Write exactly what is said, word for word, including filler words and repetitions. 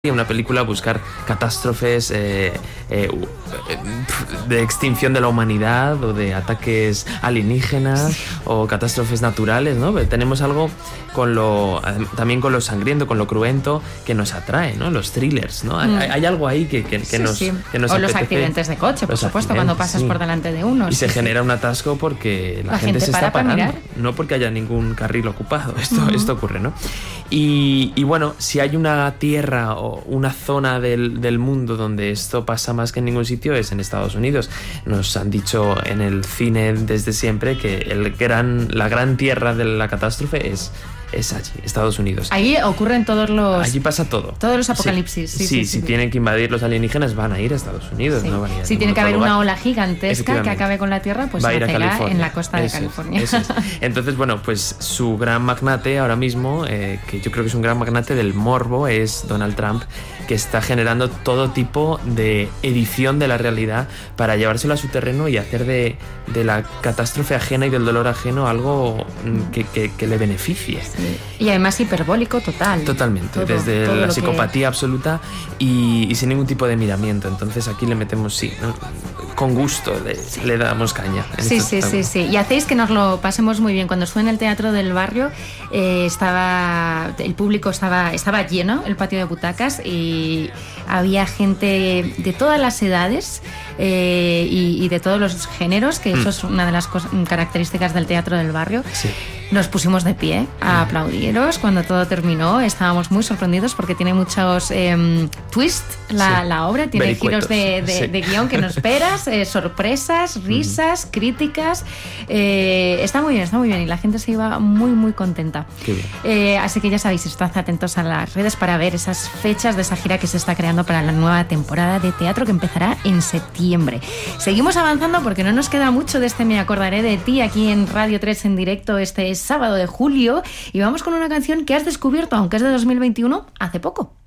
una película buscar catástrofes eh, eh, de extinción de la humanidad o de ataques alienígenas o catástrofes naturales, ¿no? Tenemos algo con lo también con lo sangriento, con lo cruento que nos atrae, ¿no? Los thrillers, ¿no? Mm. Hay, hay algo ahí que, que, que, sí, nos, sí. que nos o apetece. Los accidentes de coche, por los supuesto, cuando pasas sí. por delante de uno. Y sí, se sí. genera un atasco porque la, la gente, gente se para está parando, mirar. no porque haya ningún carril ocupado. Esto, Uh-huh. esto ocurre, ¿no? Y, y bueno, si hay una tierra o una zona del, del mundo donde esto pasa más que en ningún sitio es en Estados Unidos. Nos han dicho en el cine desde siempre que el gran, la gran tierra de la catástrofe es, es allí, Estados Unidos. Allí ocurren todos los... Allí pasa todo. Todos los apocalipsis. Sí, sí, sí, sí, si sí. tienen que invadir los alienígenas van a ir a Estados Unidos, Sí. no van a ir a Si tiene que otro haber lugar. una ola gigantesca que acabe con la Tierra, pues va a se ir a hacerá California. en la costa de Eso California. Es, eso es. Entonces, bueno, pues su gran magnate ahora mismo, eh, que yo creo que es un gran magnate del morbo, es Donald Trump, que está generando todo tipo de edición de la realidad para llevárselo a su terreno y hacer de, de la catástrofe ajena y del dolor ajeno algo que, que, que le beneficie. Sí. Y además hiperbólico total. Totalmente, todo, desde todo la psicopatía que... absoluta y, y sin ningún tipo de miramiento. Entonces aquí le metemos, sí, ¿no? Con gusto le, sí. le damos caña. Sí, sí, sí, sí. Y hacéis que nos lo pasemos muy bien. Cuando estuve en el Teatro del Barrio, eh, estaba el público estaba, estaba lleno, el patio de butacas, y había gente de todas las edades eh, y, y de todos los géneros, que eso mm. es una de las cosas, características del Teatro del Barrio. Sí. Nos pusimos de pie a aplaudiros cuando todo terminó. Estábamos muy sorprendidos porque tiene muchos eh, twists la, sí. la obra, tiene giros de, de, sí. de guión que no esperas, eh, sorpresas, risas, uh-huh. críticas. Eh, está muy bien, está muy bien y la gente se iba muy, muy contenta. Qué bien. Eh, así que ya sabéis, estad atentos a las redes para ver esas fechas de esa gira que se está creando para la nueva temporada de teatro que empezará en septiembre. Seguimos avanzando porque no nos queda mucho de este Me Acordaré de Ti aquí en Radio tres en directo este sábado de julio, y vamos con una canción que has descubierto, aunque es de dos mil veintiuno, hace poco.